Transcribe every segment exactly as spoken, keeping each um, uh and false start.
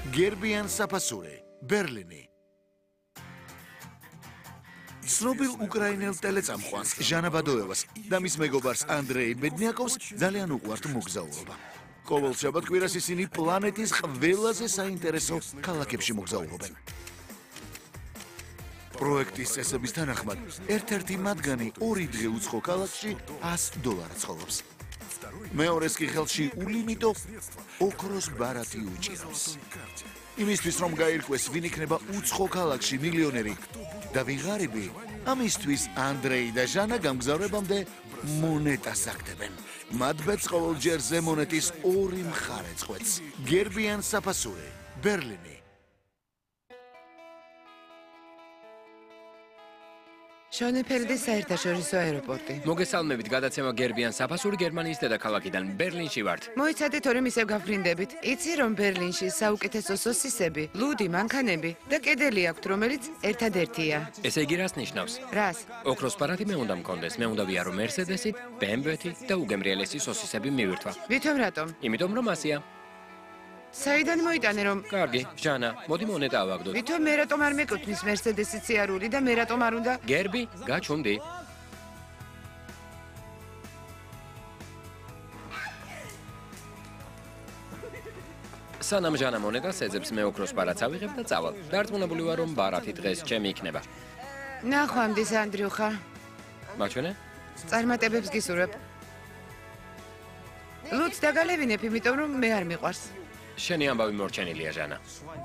გერბიან საფასური, ბერლინი. ცნობილ უკრაინელ ტელეწამყვანს ჟანა ბადოევას და მის მეგობარს ანდრეი ბედნიაკოვს ძალიან უყვართ მოგზაურობა. ყოველ შაბათ-კვირას ისინი პლანეტის ყველაზე საინტერესო ქალაქებში მოგზაურობენ. პროექტის წესების თანახმად, ერთ-ერთი მათგანი ორი დღე უცხო ქალაქში ას დოლარად ცხოვრობს. მეორეს კი ხელში ულიმიტო ოქროს ბარათი უჭირავს. იმისთვის რომ გაირკვეს ვინ იქნება უცხო ქალაქში მილიონერი და ვიღარიბი, ამისთვის ანდრეი და ჟანა გამგზავრებამდე მონეტას აგდებენ. მათ ბედს ყოველჯერ ზე მონეტის ორი მხარე წყვეტს. გერბიან საფასური, ბერლინი. შონეფელდის საერთაშორისო აეროპორტი. მოგესალმებით, გადაცემა გერბიან საფასური გერმანიის დედაქალაქიდან ბერლინში ვართ. მოიცადეთ ორი მისევ გავფრინდებით. იცი რომ ბერლინში საუკეთესო სოსისები, ლუდი, მანქანები და კედელი აქვთ, რომელიც ერთადერთია. ესე იგი რას ნიშნავს? რას? ოქროს ბარათი მე უნდა მქონდეს, მე უნდა ვიარო მერსედესით, ბე ემ ვე-ით და უგემრიელესი სოსისები მივირთვა. ვითომ რატომ? იმიტომ რომ ასია. საიდან მოიტანე რომ? კარგი, ჟანა, მოდი მონეტა ავაგდოთ. ვითომ მე რატომ არ მეკუთვნის მერსედესის სიარული და მე რატომ არ უნდა? გერბი, გაჩუმდი. სანამ ჟანა მონეტას ეძებს, მე ოქროს ბარათს ავიღებ და წავალ. დარწმუნებული ვარ, რომ ბარათი დღეს ჩემი იქნება. ნახვამდის ანდრიუხა. მაჩვენე? წარმატებებს გისურვებ. ლუდს დაგალევინებ, იმიტომ რომ მე არ მიყვარს. შენი ამბავი მორჩენილია, ჟანა.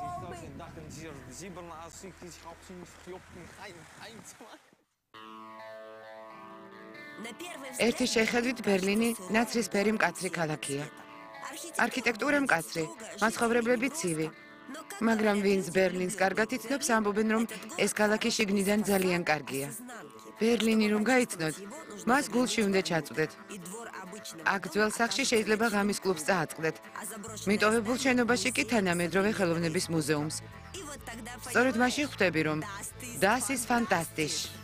ერთი შეხედვით ბერლინი ნაცრისფერი მკაცრი ქალაქია. არქიტექტურა მკაცრი, მაცხოვრებლები ცივი. მაგრამ ვინც ბერლინს კარგად იცნობს, ამბობენ, რომ ეს ქალაქი შიგნიდან ძალიან კარგია. ბერლინი რომ გაიცნოთ, მას გულში უნდა ჩაწვდეთ. აქ ძველ სახლში შეიძლება ღამის კლუბს წააწყდეთ. მიტოვებულ შენობაში კი თანამედროვე ხელოვნების მუზეუმს. სწორედ მაშინ ხვდები, რომ das ist fantastisch.